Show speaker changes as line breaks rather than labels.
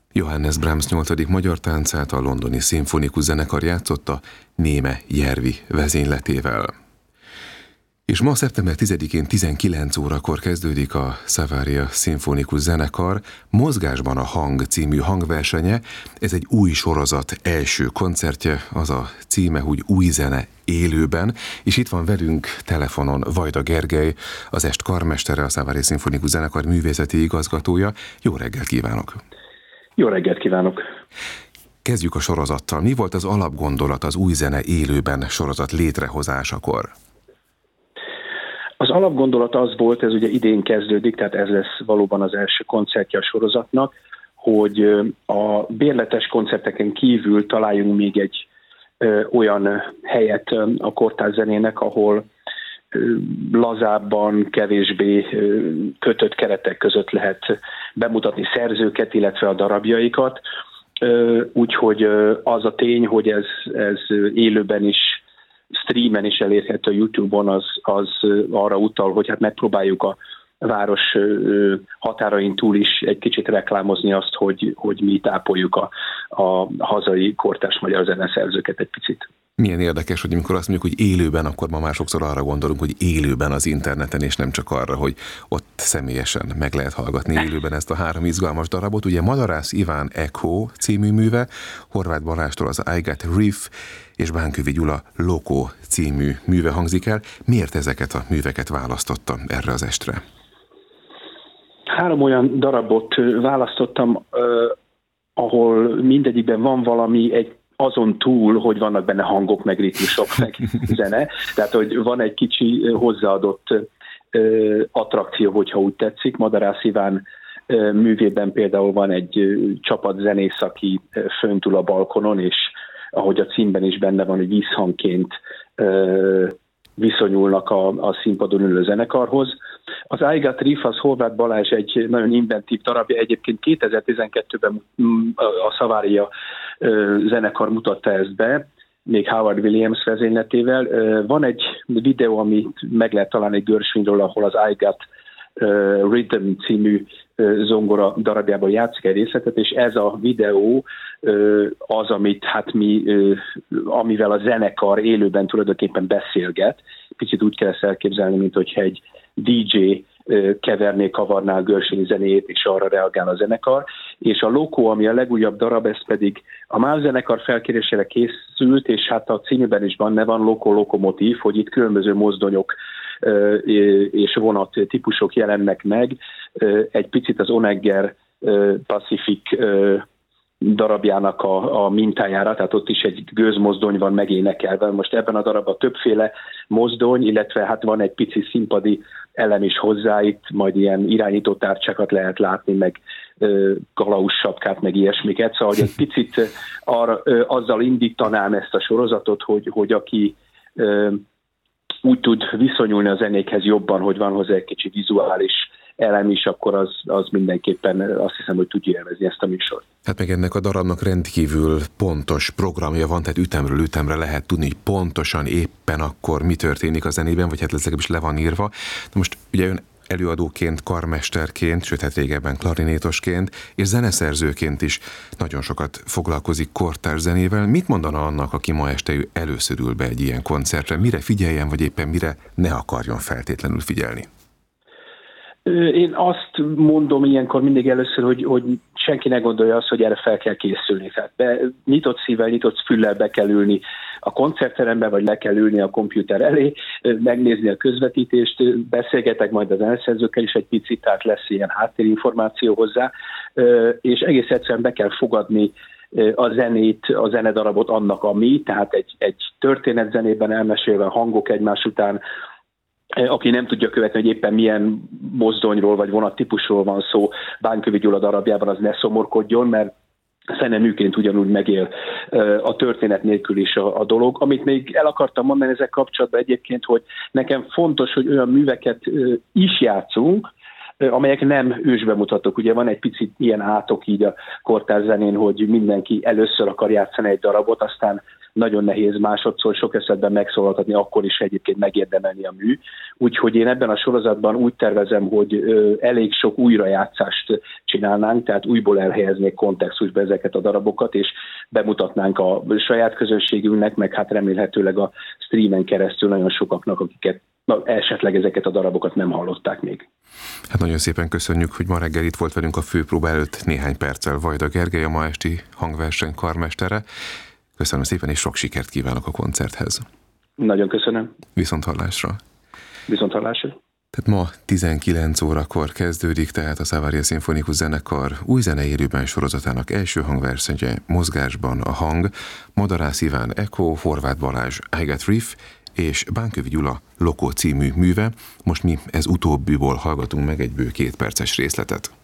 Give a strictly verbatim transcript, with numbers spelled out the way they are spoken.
Johannes Brahms nyolcadik magyar táncát a Londoni Szimfonikus Zenekar játszotta Néme Jervi vezényletével. És ma szeptember tizedikén tizenkilenc órakor kezdődik a Savaria Szimfonikus Zenekar Mozgásban a hang című hangversenye. Ez egy új sorozat első koncertje, az a címe, hogy Új zene élőben, és itt van velünk telefonon Vajda Gergely, az est karmestere, a Savaria Szimfonikus Zenekar művészeti igazgatója. Jó reggelt kívánok!
Jó reggelt kívánok!
Kezdjük a sorozattal. Mi volt az alapgondolat az Új zene élőben sorozat létrehozásakor?
Az alapgondolat az volt, ez ugye idén kezdődik, tehát ez lesz valóban az első koncertje a sorozatnak, hogy a bérletes koncerteken kívül találjunk még egy ö, olyan helyet a kortárs zenének, ahol ö, lazábban, kevésbé ö, kötött keretek között lehet bemutatni szerzőket, illetve a darabjaikat. Úgyhogy az a tény, hogy ez, ez élőben is, streamen is elérhető a YouTube-on, az, az arra utal, hogy hát megpróbáljuk a város határain túl is egy kicsit reklámozni azt, hogy, hogy mi tápoljuk a, a hazai kortárs magyar zeneszerzőket egy picit.
Milyen érdekes, hogy amikor azt mondjuk, hogy élőben, akkor ma már sokszor arra gondolunk, hogy élőben az interneten, és nem csak arra, hogy ott személyesen meg lehet hallgatni élőben ezt a három izgalmas darabot. Ugye Madarász Iván Echo című műve, Horváth Balástól az I Got Riff, és Bánkövi Gyula Lokó című műve hangzik el. Miért ezeket a műveket választotta erre az estre?
Három olyan darabot választottam, ahol mindegyikben van valami, egy azon túl, hogy vannak benne hangok, meg ritmusok, meg zene. Tehát, hogy van egy kicsi hozzáadott ö, attrakció, hogyha úgy tetszik. Madarász Iván ö, művében például van egy ö, csapat zenész, aki ö, föntül a balkonon, és ahogy a címben is benne van, hogy vízhangként ö, viszonyulnak a, a színpadon ülő zenekarhoz. Az I Got Riff, az Horváth Balázs egy nagyon inventív darabja. Egyébként kétezer-tizenkettőben a Savaria zenekar mutatta ezt be, még Howard Williams vezényletével. Van egy videó, amit meg lehet találni egy Gershwinről, ahol az I Got Rhythm című zongora darabjában játszik egy részletet, és ez a videó az, amit hát mi, amivel a zenekar élőben tulajdonképpen beszélget. Picit úgy kell ezt elképzelni, mint hogyha egy dé dzsé keverné, kavarná a Gershwin zenéjét, és arra reagál a zenekar. És a Lokó, ami a legújabb darab, ez pedig a MÁV zenekar felkérésére készült, és hát a címében is benne van Lokó lokomotív, hogy itt különböző mozdonyok és vonat típusok jelennek meg. Egy picit az Onegger Pacific darabjának a, a mintájára, tehát ott is egy gőzmozdony van megénekelve. Most ebben a darabban többféle mozdony, illetve hát van egy pici színpadi elem is hozzá, itt majd ilyen irányító tárcsákat lehet látni, meg kalauz sapkát, meg ilyesmiket. Szóval, hogy egy picit arra, azzal indítanám ezt a sorozatot, hogy, hogy aki úgy tud viszonyulni a zenékhez jobban, hogy van hozzá egy kicsi vizuális elem is, akkor az, az mindenképpen azt hiszem, hogy tudja élvezni ezt a műsort.
Hát meg ennek a darabnak rendkívül pontos programja van, tehát ütemről ütemre lehet tudni, hogy pontosan éppen akkor mi történik a zenében, vagy hát legalábbis le van írva. De most ugye ön előadóként, karmesterként, sőt hát régebben klarinétosként, és zeneszerzőként is nagyon sokat foglalkozik kortárs zenével. Mit mondana annak, aki ma este először ül be egy ilyen koncertre? Mire figyeljen, vagy éppen mire ne akarjon feltétlenül figyelni?
Én azt mondom ilyenkor mindig először, hogy, hogy senki ne gondolja azt, hogy erre fel kell készülni. Tehát be, nyitott szívvel, nyitott füllel be kell ülni a koncertterembe, vagy le kell ülni a komputer elé, megnézni a közvetítést, beszélgetek majd a zeneszerzőkkel is egy picit, tehát lesz ilyen háttérinformáció hozzá, és egész egyszerűen be kell fogadni a zenét, a zenedarabot annak, ami, tehát egy, egy történetzenében elmesélve hangok egymás után, aki nem tudja követni, hogy éppen milyen mozdonyról vagy vonattípusról van szó Bánkövi Gyula darabjában, az ne szomorkodjon, mert szeneműként ugyanúgy megél a történet nélkül is a, a dolog. Amit még el akartam mondani ezek kapcsolatban egyébként, hogy nekem fontos, hogy olyan műveket is játszunk, amelyek nem ősbemutatók. Ugye van egy picit ilyen átok így a kortárs zenén, hogy mindenki először akar játszani egy darabot, aztán nagyon nehéz másodszor sok esetben megszólaltatni, akkor is egyébként megérdemelni a mű. Úgyhogy én ebben a sorozatban úgy tervezem, hogy elég sok újrajátszást csinálnánk, tehát újból elhelyeznék kontextusba ezeket a darabokat, és bemutatnánk a saját közönségünknek, meg hát remélhetőleg a streamen keresztül nagyon sokaknak, akiket na, esetleg ezeket a darabokat nem hallották még.
Hát nagyon szépen köszönjük, hogy ma reggel itt volt velünk a főpróba előtt néhány perccel. Vajda Gergely, a ma esti hangverseny karmestere. Köszönöm szépen, és sok sikert kívánok a koncerthez.
Nagyon köszönöm.
Viszonthallásra.
Viszonthallásra.
Tehát ma tizenkilenc órakor kezdődik, tehát a Savaria Szimfonikus Zenekar új zenei élőben sorozatának első hangversenye Mozgásban a hang, Madarász Iván Echo, Horváth Balázs I Got Riff és Bánkövi Gyula Lokó című műve. Most mi ez utóbbiból hallgatunk meg egy bő két perces részletet.